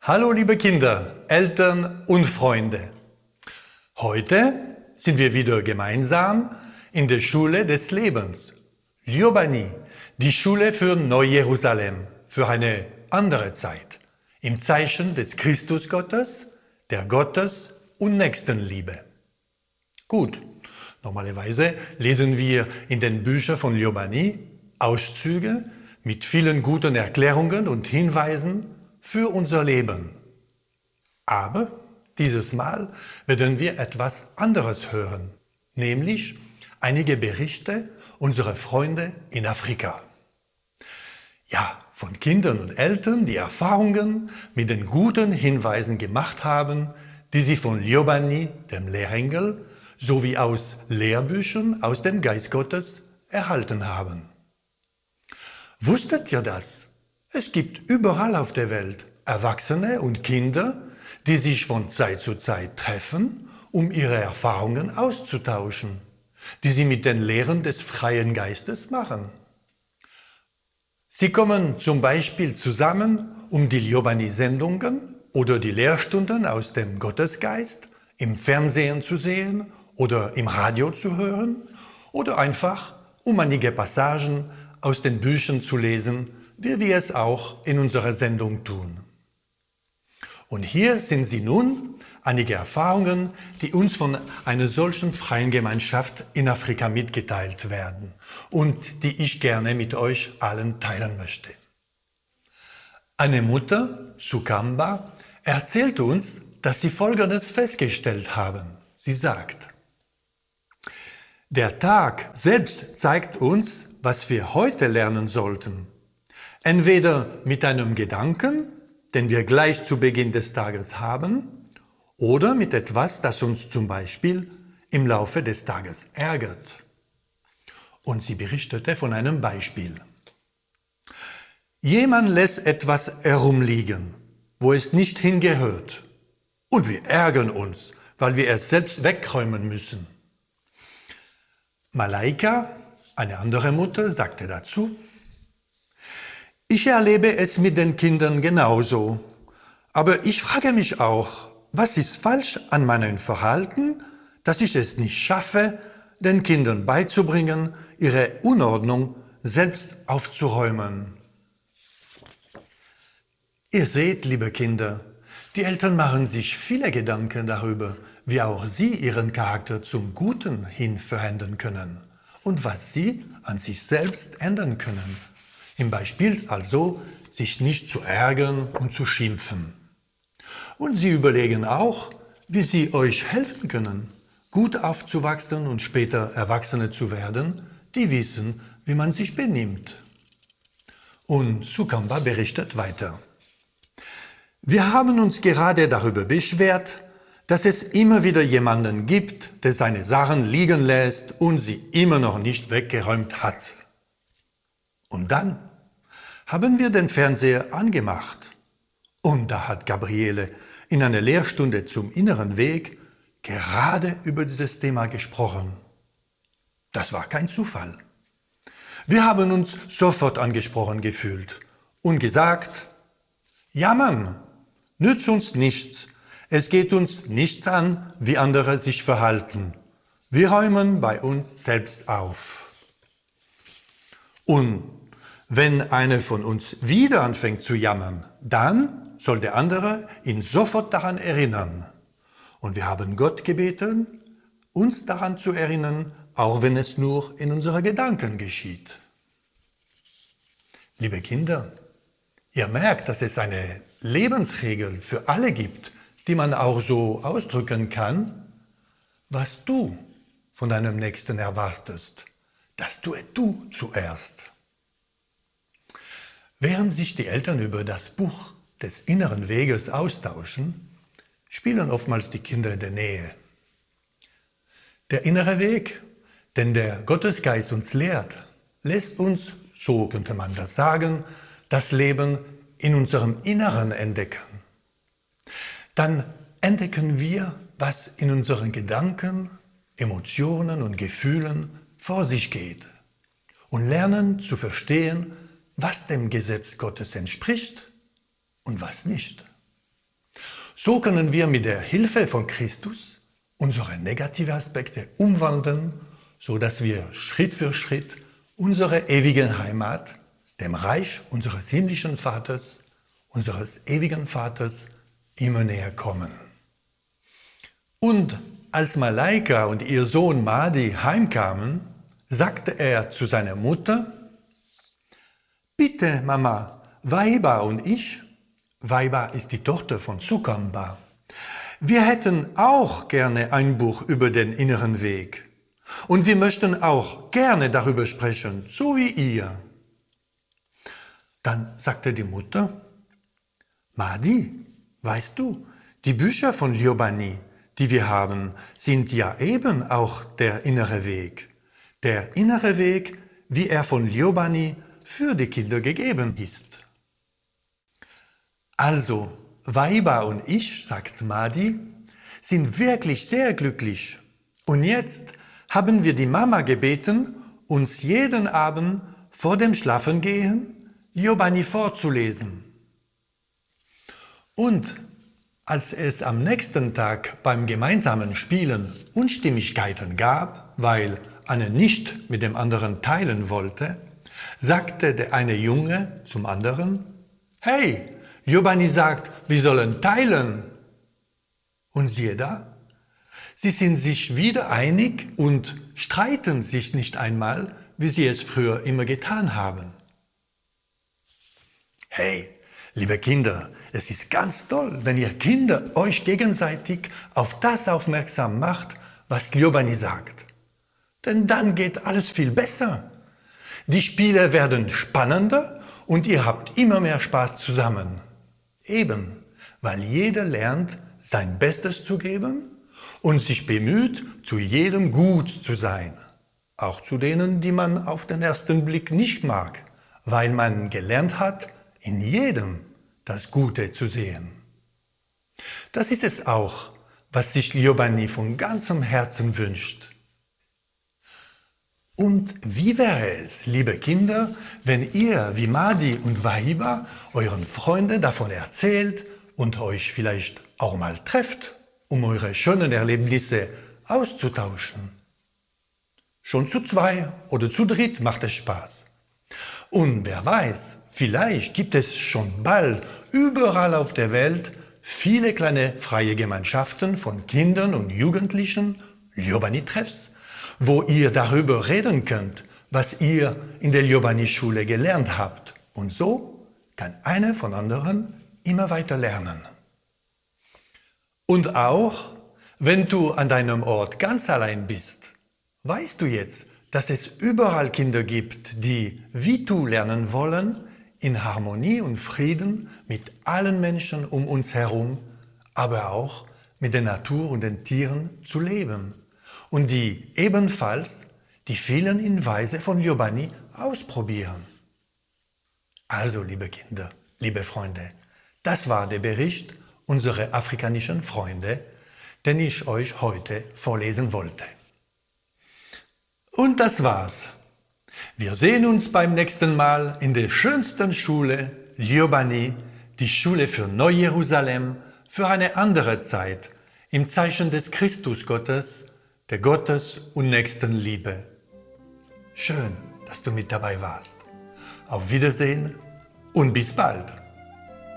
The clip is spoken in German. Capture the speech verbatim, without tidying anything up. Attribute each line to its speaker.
Speaker 1: Hallo liebe Kinder, Eltern und Freunde. Heute sind wir wieder gemeinsam in der Schule des Lebens. Ljubani, die Schule für Neu-Jerusalem, für eine andere Zeit, im Zeichen des Christusgottes, der Gottes- und Nächstenliebe. Gut, normalerweise lesen wir in den Büchern von Ljubani Auszüge mit vielen guten Erklärungen und Hinweisen für unser Leben. Aber dieses Mal werden wir etwas anderes hören, nämlich einige Berichte unserer Freunde in Afrika. Ja, von Kindern und Eltern, die Erfahrungen mit den guten Hinweisen gemacht haben, die sie von Ljubani, dem Lehrengel, sowie aus Lehrbüchern aus dem Geist Gottes erhalten haben. Wusstet ihr das? Es gibt überall auf der Welt Erwachsene und Kinder, die sich von Zeit zu Zeit treffen, um ihre Erfahrungen auszutauschen, die sie mit den Lehren des freien Geistes machen. Sie kommen zum Beispiel zusammen, um die Ljubani-Sendungen oder die Lehrstunden aus dem Gottesgeist im Fernsehen zu sehen oder im Radio zu hören oder einfach, um einige Passagen aus den Büchern zu lesen, wie wir es auch in unserer Sendung tun. Und hier sind sie nun, einige Erfahrungen, die uns von einer solchen freien Gemeinschaft in Afrika mitgeteilt werden und die ich gerne mit euch allen teilen möchte. Eine Mutter, Sukamba, erzählt uns, dass sie Folgendes festgestellt haben. Sie sagt: Der Tag selbst zeigt uns, was wir heute lernen sollten. Entweder mit einem Gedanken, den wir gleich zu Beginn des Tages haben, oder mit etwas, das uns zum Beispiel im Laufe des Tages ärgert. Und sie berichtete von einem Beispiel. Jemand lässt etwas herumliegen, wo es nicht hingehört, und wir ärgern uns, weil wir es selbst wegräumen müssen. Malaika, eine andere Mutter, sagte dazu: Ich erlebe es mit den Kindern genauso, aber ich frage mich auch, was ist falsch an meinem Verhalten, dass ich es nicht schaffe, den Kindern beizubringen, ihre Unordnung selbst aufzuräumen. Ihr seht, liebe Kinder, die Eltern machen sich viele Gedanken darüber, wie auch sie ihren Charakter zum Guten hin verändern können und was sie an sich selbst ändern können. Im Beispiel also, sich nicht zu ärgern und zu schimpfen. Und sie überlegen auch, wie sie euch helfen können, gut aufzuwachsen und später Erwachsene zu werden, die wissen, wie man sich benimmt. Und Sukamba berichtet weiter. Wir haben uns gerade darüber beschwert, dass es immer wieder jemanden gibt, der seine Sachen liegen lässt und sie immer noch nicht weggeräumt hat. Und dann haben wir den Fernseher angemacht und da hat Gabriele in einer Lehrstunde zum inneren Weg gerade über dieses Thema gesprochen. Das war kein Zufall. Wir haben uns sofort angesprochen gefühlt und gesagt: Jammern nützt uns nichts. Es geht uns nichts an, wie andere sich verhalten. Wir räumen bei uns selbst auf. Und wenn einer von uns wieder anfängt zu jammern, dann soll der andere ihn sofort daran erinnern. Und wir haben Gott gebeten, uns daran zu erinnern, auch wenn es nur in unseren Gedanken geschieht. Liebe Kinder, ihr merkt, dass es eine Lebensregel für alle gibt, die man auch so ausdrücken kann: Was du von deinem Nächsten erwartest, das tue du zuerst. Während sich die Eltern über das Buch des inneren Weges austauschen, spielen oftmals die Kinder in der Nähe. Der innere Weg, den der Gottesgeist uns lehrt, lässt uns, so könnte man das sagen, das Leben in unserem Inneren entdecken. Dann entdecken wir, was in unseren Gedanken, Emotionen und Gefühlen vor sich geht und lernen zu verstehen, was dem Gesetz Gottes entspricht und was nicht. So können wir mit der Hilfe von Christus unsere negativen Aspekte umwandeln, sodass wir Schritt für Schritt unsere ewige Heimat, dem Reich unseres himmlischen Vaters, unseres ewigen Vaters, immer näher kommen. Und als Malaika und ihr Sohn Mahdi heimkamen, sagte er zu seiner Mutter: Bitte, Mama, Waiba und ich, Waiba ist die Tochter von Sukamba, wir hätten auch gerne ein Buch über den inneren Weg. Und wir möchten auch gerne darüber sprechen, so wie ihr. Dann sagte die Mutter: Mahdi, weißt du, die Bücher von Liobani, die wir haben, sind ja eben auch der innere Weg. Der innere Weg, wie er von Liobani für die Kinder gegeben ist. Also, Waiba und ich, sagt Mahdi, sind wirklich sehr glücklich. Und jetzt haben wir die Mama gebeten, uns jeden Abend vor dem Schlafengehen Liobani vorzulesen. Und als es am nächsten Tag beim gemeinsamen Spielen Unstimmigkeiten gab, weil einer nicht mit dem anderen teilen wollte, sagte der eine Junge zum anderen: Hey, Liobani sagt, wir sollen teilen. Und siehe da, sie sind sich wieder einig und streiten sich nicht einmal, wie sie es früher immer getan haben. Hey, liebe Kinder, es ist ganz toll, wenn ihr Kinder euch gegenseitig auf das aufmerksam macht, was Liobani sagt. Denn dann geht alles viel besser. Die Spiele werden spannender und ihr habt immer mehr Spaß zusammen. Eben, weil jeder lernt, sein Bestes zu geben und sich bemüht, zu jedem gut zu sein. Auch zu denen, die man auf den ersten Blick nicht mag, weil man gelernt hat, in jedem das Gute zu sehen. Das ist es auch, was sich Liobani von ganzem Herzen wünscht. Und wie wäre es, liebe Kinder, wenn ihr wie Mahdi und Waiba euren Freunden davon erzählt und euch vielleicht auch mal trefft, um eure schönen Erlebnisse auszutauschen? Schon zu zwei oder zu dritt macht es Spaß. Und wer weiß, vielleicht gibt es schon bald überall auf der Welt viele kleine freie Gemeinschaften von Kindern und Jugendlichen, Liobani-Treffs, wo ihr darüber reden könnt, was ihr in der Liobani-Schule gelernt habt. Und so kann einer von anderen immer weiter lernen. Und auch, wenn du an deinem Ort ganz allein bist, weißt du jetzt, dass es überall Kinder gibt, die, wie du, lernen wollen, in Harmonie und Frieden mit allen Menschen um uns herum, aber auch mit der Natur und den Tieren zu leben. Und die ebenfalls die vielen Hinweise von Liobani ausprobieren. Also, liebe Kinder, liebe Freunde, das war der Bericht unserer afrikanischen Freunde, den ich euch heute vorlesen wollte. Und das war's. Wir sehen uns beim nächsten Mal in der schönsten Schule, Liobani, die Schule für Neu-Jerusalem, für eine andere Zeit, im Zeichen des Christusgottes, der Gottes- und Nächstenliebe. Schön, dass du mit dabei warst. Auf Wiedersehen und bis bald.